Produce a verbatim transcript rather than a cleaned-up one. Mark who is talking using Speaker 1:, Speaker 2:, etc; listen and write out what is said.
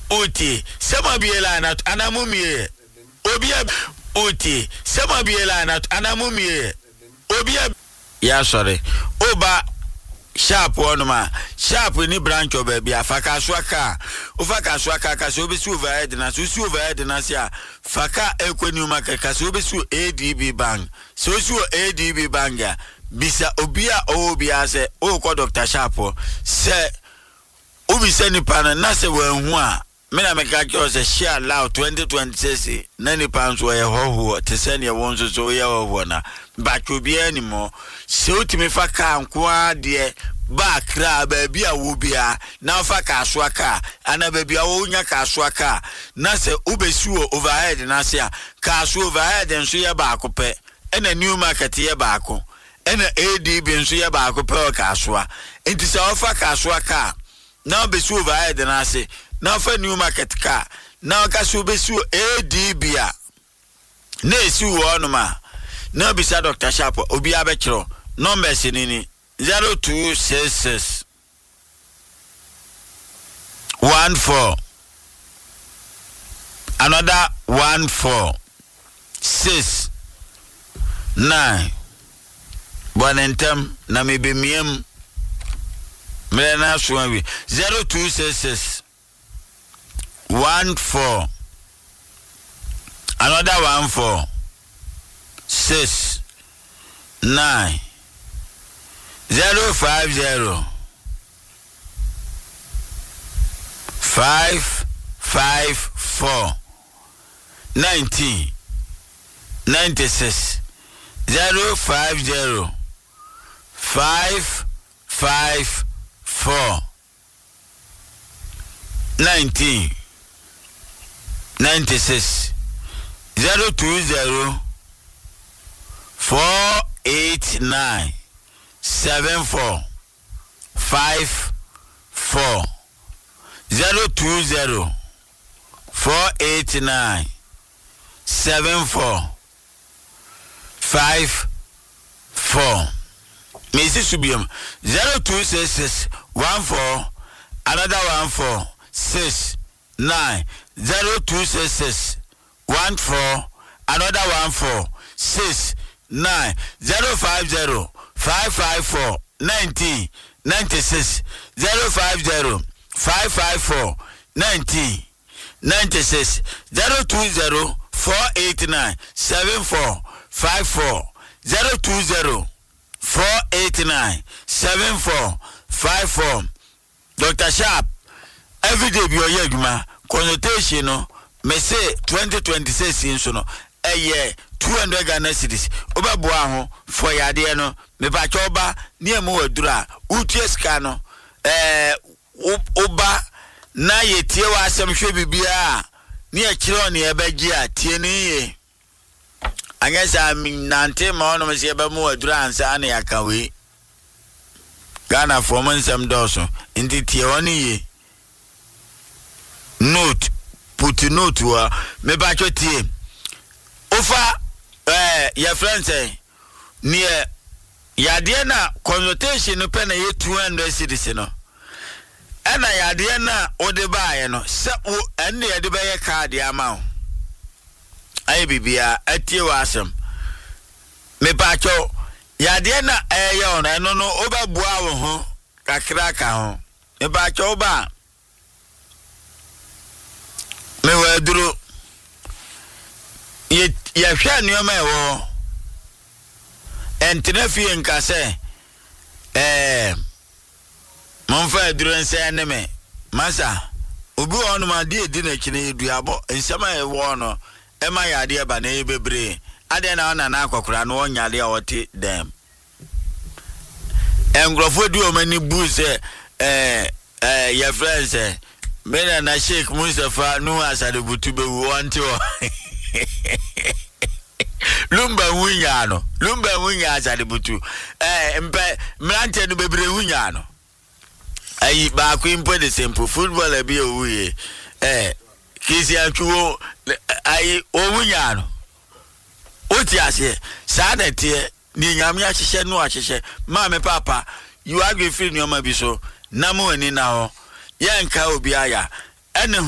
Speaker 1: Uti, sama biela na anamumie. Obia uti, sama biela na anamumie. Obia ya sorry. Oba sharp one ma. Sharp ni branch of baby afaka swaka. Ufaka swaka kasi obi su overhead na su su overhead na sia. Faka ekwenu maka kasi obi su A D B bank. So su A D B bank ya. Bisa obia obia se o ko Doctor Sharp se obi se ni pana na se wan hu a me na me ka kyo se share loud twenty twenty-six na ni pan so ye hoho te se ne won so so ye hoho na ba twobia ni mo se otimi fa ka nko ade ba kra ba bia wo bia na fa ka so aka ana ba bia wo nya ka so aka na se obesu overhead na se a ka so overhead nso ye ba akopɛ ena new market ye ba akɔ ena A D B nso ye ba akopɛ ka so a enti se ofa ka so aka na obesu overhead na se na ofa new market ka na ka so obesu A D B a na esi wo no ma na bisa Doctor Sharp obi abekiro number sinini zero two six six one four another one four six nine bonentem na mebemiem mena suawi zero two six six one four another one four six nine zero five zero five five four nineteen ninety six zero five zero five five four nineteen ninety six zero two zero four eight nine seven four five four zero two zero four eight nine seven four five four. Mesi Subium zero two six six one four another one four six nine zero two six six one four another one four six nine zero five zero five five four nineteen ninety six zero five zero five five four nineteen ninety six zero two zero four eight nine seven four five four zero two zero four eight nine seven four five four. Doctor Sharp every day be your yegma consultation no me say twenty twenty-six in so no a year two hundred Ghana cedis obaboa ho for yade no me ba choba ne mo wadura utie ska no eh oba na ye tie wa asem hwe bibia ne e kire ne e bagi a tie ne ye anyesa nante ma ono me se ba mo wadura ansa na yakawe Ghana for monsem doso ndi tie woni ye note put note wa me ba cho tie ofa eh your friend say near yade na consultation no pe na ye two hundred cedis no ena yade na ode baaye no se wo enne yade ba ye card ama wo ayi bibia atie wa asem me pa cho yade na eye ono eno no obabua wo ho kakra ka ho me pa cho ba me wa duro ye ya hwa nioma ewo entrenafie nka se eh monfa duro nse ne me masa obi wonu ma de edi na kine eduabo nsema ewo no e ma ya de ba na e bebre ade na ona na akokora no onyale a wote dem engrofo du o mani bu se eh eh your friends eh me na Sheikh Mustafa nu asade butu be wonte o lumba wunya no lumba wunya asade butu eh mpe mlante no bebre wunya no ayi ba ku impo de simple football e bi owuye eh kisi atwo ayi owunya no oti ase sada tie ni nyame ahihye no ahihye ma me papa you agree free nyoma bi so na mo ani na ho yenka obi aya ene